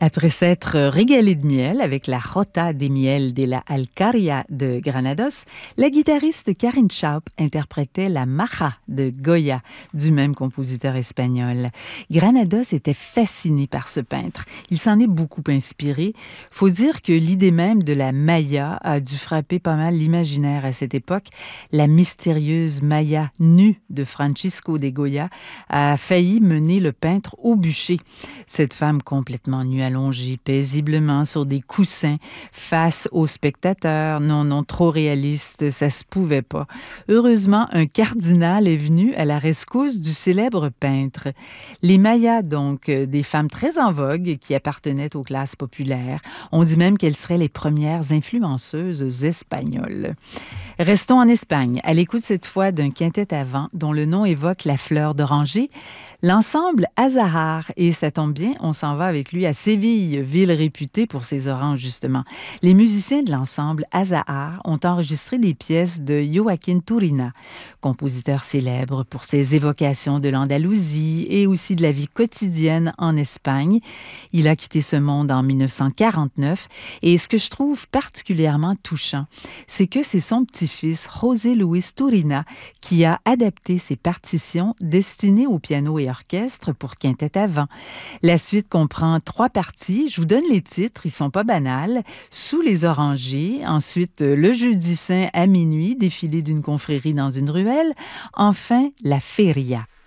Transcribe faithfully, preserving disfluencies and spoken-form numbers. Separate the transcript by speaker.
Speaker 1: Après s'être régalé de miel avec la Jota de Miel de la Alcaria de Granados, la guitariste Karin Schaub interprétait la Maja de Goya, du même compositeur espagnol. Granados était fasciné par ce peintre. Il s'en est beaucoup inspiré. Faut dire que l'idée même de la Maya a dû frapper pas mal l'imaginaire à cette époque. La mystérieuse Maya nue de Francisco de Goya a failli mener le peintre au bûcher. Cette femme complètement nue allongée paisiblement sur des coussins face aux spectateurs. Non, non, trop réaliste, ça se pouvait pas. Heureusement, un cardinal est venu à la rescousse du célèbre peintre. Les Mayas, donc, des femmes très en vogue qui appartenaient aux classes populaires. On dit même qu'elles seraient les premières influenceuses espagnoles. Restons en Espagne, à l'écoute cette fois d'un quintet à vent dont le nom évoque la fleur d'oranger, l'ensemble Azahar. Et ça tombe bien, on s'en va avec lui à Séville, ville réputée pour ses oranges justement. Les musiciens de l'ensemble Azahar ont enregistré des pièces de Joaquín Turina, compositeur célèbre pour ses évocations de l'Andalousie et aussi de la vie quotidienne en Espagne. Il a quitté ce monde en dix-neuf cent quarante-neuf et ce que je trouve particulièrement touchant, c'est que c'est son petit-fils, José Luis Turina, qui a adapté ses partitions destinées au piano et orchestre pour quintet à vent. La suite comprend trois parties. Je vous donne les titres, ils sont pas banals. Sous les orangers, ensuite le jeudi saint à minuit, défilé d'une confrérie dans une ruelle. Enfin, la feria.